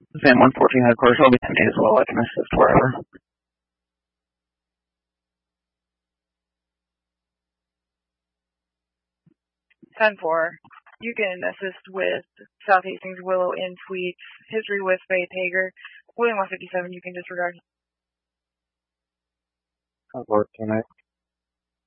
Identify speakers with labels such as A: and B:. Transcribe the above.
A: Sam 114 headquarters, I'll be empty as well. I can assist wherever.
B: 10-4. You can assist with South Hastings, Willow Inn Suites, History with Faith Hager. William 157, you can disregard.
C: I'll work tonight.